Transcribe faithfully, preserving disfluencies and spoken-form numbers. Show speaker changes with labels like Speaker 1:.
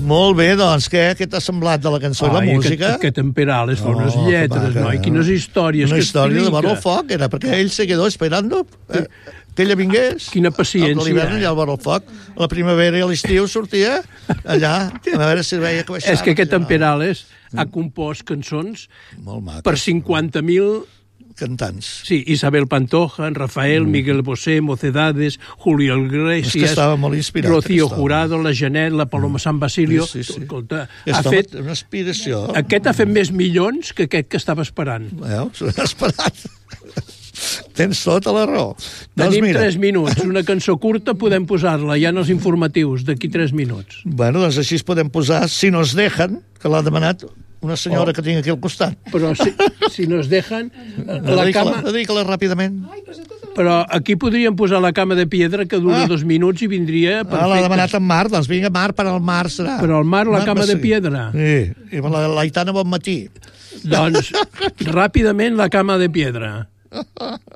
Speaker 1: Molt bé, doncs, què, què t'ha semblat de la cançó i la música?
Speaker 2: Que Temperales fa unes lletres, no? I quines històries
Speaker 1: Una
Speaker 2: que
Speaker 1: història de
Speaker 2: explica.
Speaker 1: vora el foc, era perquè ell se quedó esperando eh, que ella vingués.
Speaker 2: Quina paciència.
Speaker 1: A l'hivern allà al vora el foc. A la primavera i a l'estiu sortia allà, a veure si veia que baixava.
Speaker 2: És que aquest Temperales ha compost cançons per cinquanta mil
Speaker 1: cantants.
Speaker 2: Sí, Isabel Pantoja, Rafael, mm. Miguel Bosé, Mocedades, Julio Iglesias,
Speaker 1: és que estava molt inspirat,
Speaker 2: Rocío Jurado, la Janet, la Paloma mm. San Basilio.
Speaker 1: Sí, sí, sí.
Speaker 2: Escolta,
Speaker 1: ha
Speaker 2: fet
Speaker 1: una aspiració.
Speaker 2: Aquest ha fet més milions que aquest que estava esperant.
Speaker 1: Veus? L'ha esperat. Tens tota la raó.
Speaker 2: Tenim
Speaker 1: doncs
Speaker 2: tres minuts. Una cançó curta podem posar-la ja en els informatius, d'aquí tres minuts.
Speaker 1: Bueno, doncs així es podem posar Si nos dejan, que l'ha demanat una senyora oh. que tinc aquí al costat.
Speaker 2: Però si, si nos dejan... La cama...
Speaker 1: Dedica-la ràpidament.
Speaker 2: Però aquí podríem posar La cama de piedra, que dura ah. dos minuts i vindria perfecte.
Speaker 1: Ah, l'ha demanat en Mar, doncs vinga, Mar, per al Mar serà.
Speaker 2: Però al Mar, La mar, cama de
Speaker 1: sí.
Speaker 2: piedra.
Speaker 1: Sí, i la l'Aitana bon matí.
Speaker 2: Doncs, ràpidament, La cama de piedra.